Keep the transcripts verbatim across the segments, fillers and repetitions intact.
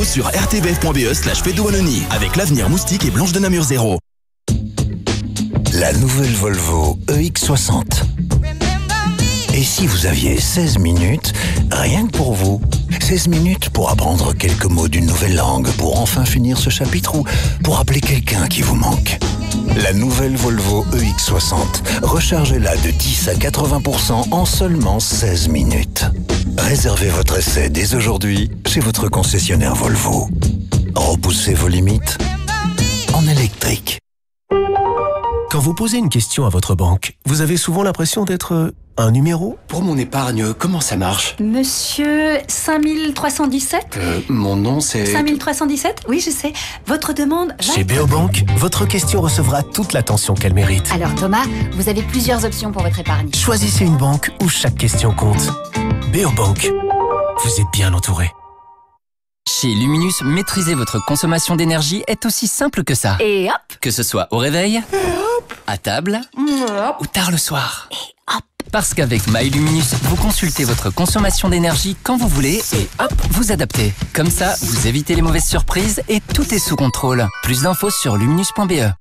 sur rtbf.be slash fête de Wallonie avec l'avenir moustique et Blanche de Namur zéro. La nouvelle Volvo E X soixante. Et si vous aviez seize minutes, rien que pour vous? seize minutes pour apprendre quelques mots d'une nouvelle langue, pour enfin finir ce chapitre ou pour appeler quelqu'un qui vous manque. La nouvelle Volvo E X soixante. Rechargez-la de dix à quatre-vingts pour cent en seulement seize minutes. Réservez votre essai dès aujourd'hui chez votre concessionnaire Volvo. Repoussez vos limites en électrique. Quand vous posez une question à votre banque, vous avez souvent l'impression d'être un numéro. Pour mon épargne, comment ça marche? Monsieur cinq mille trois cent dix-sept euh, Mon nom c'est... cinq mille trois cent dix-sept? Oui, je sais. Votre demande va... Chez Beobank, votre question recevra toute l'attention qu'elle mérite. Alors Thomas, vous avez plusieurs options pour votre épargne. Choisissez une banque où chaque question compte. Beobank, vous êtes bien entouré. Chez Luminus, maîtriser votre consommation d'énergie est aussi simple que ça. Et hop! Que ce soit au réveil, à table ou tard le soir. Et hop! Parce qu'avec MyLuminus, vous consultez votre consommation d'énergie quand vous voulez et hop, vous adaptez. Comme ça, vous évitez les mauvaises surprises et tout est sous contrôle. Plus d'infos sur luminus point b e.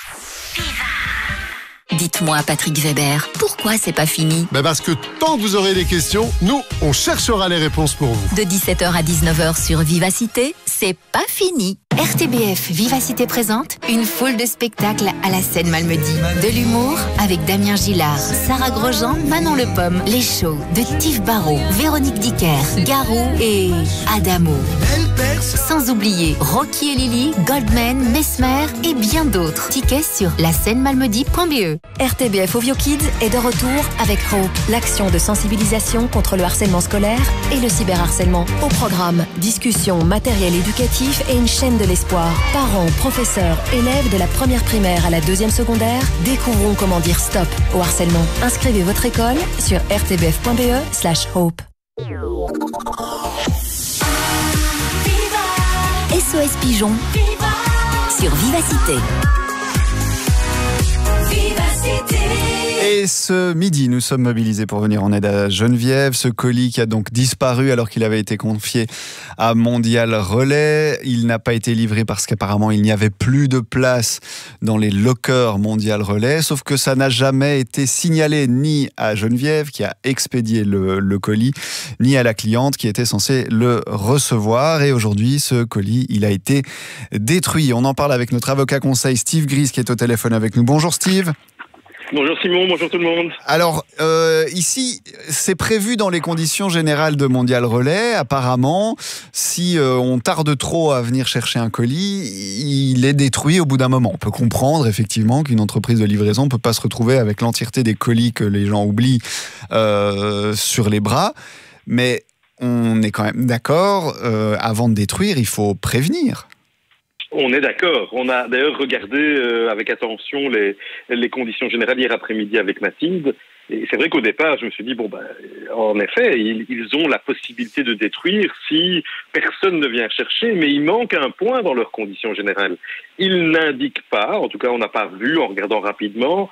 Dites-moi, Patrick Weber, pourquoi c'est pas fini? Ben parce que tant que vous aurez des questions, nous, on cherchera les réponses pour vous. De dix-sept heures à dix-neuf heures sur Vivacité, c'est pas fini. R T B F Vivacité présente une foule de spectacles à la Seine-Malmedy. De l'humour avec Damien Gillard, Sarah Grosjean, Manon Le Pomme, les shows de Tif Barrault, Véronique Dicker, Garou et Adamo. Sans oublier Rocky et Lily, Goldman, Mesmer et bien d'autres. Tickets sur la seine malmedy point b e. R T B F Ovio Kids est de retour avec Hope, l'action de sensibilisation contre le harcèlement scolaire et le cyberharcèlement. Au programme, discussion, matériel éducatif et une chaîne de l'espoir. Parents, professeurs, élèves de la première primaire à la deuxième secondaire, découvrons comment dire stop au harcèlement. Inscrivez votre école sur rtbf.be slash hope. S O S Pigeon sur Vivacité. Et ce midi, nous sommes mobilisés pour venir en aide à Geneviève. Ce colis qui a donc disparu alors qu'il avait été confié à Mondial Relais. Il n'a pas été livré parce qu'apparemment il n'y avait plus de place dans les lockers Mondial Relais. Sauf que ça n'a jamais été signalé ni à Geneviève qui a expédié le, le colis, ni à la cliente qui était censée le recevoir. Et aujourd'hui, ce colis, il a été détruit. On en parle avec notre avocat conseil Steve Gris qui est au téléphone avec nous. Bonjour Steve. Bonjour Simon, bonjour tout le monde. Alors, euh, ici, c'est prévu dans les conditions générales de Mondial Relais. Apparemment, si euh, on tarde trop à venir chercher un colis, il est détruit au bout d'un moment. On peut comprendre effectivement qu'une entreprise de livraison ne peut pas se retrouver avec l'entièreté des colis que les gens oublient euh, sur les bras. Mais on est quand même d'accord, euh, avant de détruire, il faut prévenir. On est d'accord. On a d'ailleurs regardé euh, avec attention les, les conditions générales hier après-midi avec Mathilde. Et c'est vrai qu'au départ, je me suis dit, bon, ben, en effet, ils, ils ont la possibilité de détruire si personne ne vient chercher, mais il manque un point dans leurs conditions générales. Ils n'indiquent pas, en tout cas on n'a pas vu en regardant rapidement,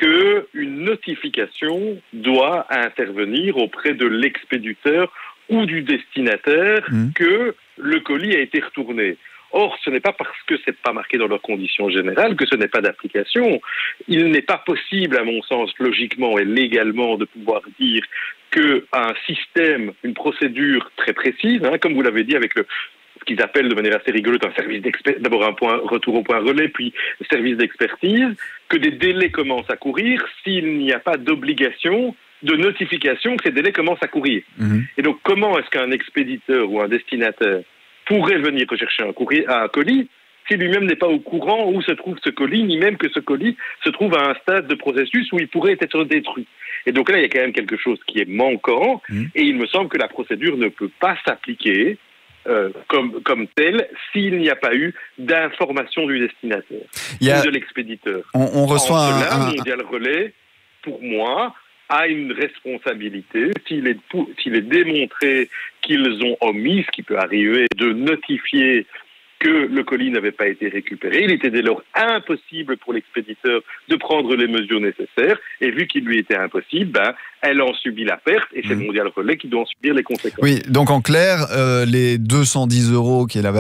qu'une notification doit intervenir auprès de l'expéditeur ou du destinataire mmh. que le colis a été retourné. Or, ce n'est pas parce que ce n'est pas marqué dans leurs conditions générales que ce n'est pas d'application. Il n'est pas possible, à mon sens, logiquement et légalement, de pouvoir dire qu'un système, une procédure très précise, hein, comme vous l'avez dit avec le, ce qu'ils appellent de manière assez rigolote un service d'expertise, d'abord un point retour au point relais, puis service d'expertise, que des délais commencent à courir s'il n'y a pas d'obligation de notification que ces délais commencent à courir. Mmh. Et donc, comment est-ce qu'un expéditeur ou un destinataire pourrait venir rechercher un, courrier, un colis si lui-même n'est pas au courant où se trouve ce colis, ni même que ce colis se trouve à un stade de processus où il pourrait être détruit. Et donc là, il y a quand même quelque chose qui est manquant, mmh. et il me semble que la procédure ne peut pas s'appliquer euh, comme, comme telle s'il n'y a pas eu d'information du destinataire ou a... de l'expéditeur. On, on reçoit en un... cela, un... Mondial Relais, pour moi, a une responsabilité, s'il est, s'il est démontré qu'ils ont omis, ce qui peut arriver, de notifier que le colis n'avait pas été récupéré. Il était dès lors impossible pour l'expéditeur de prendre les mesures nécessaires, et vu qu'il lui était impossible, ben, elle en subit la perte, et c'est mmh. Mondial Relais qui doit en subir les conséquences. Oui, donc en clair, euh, les deux cent dix euros qui est la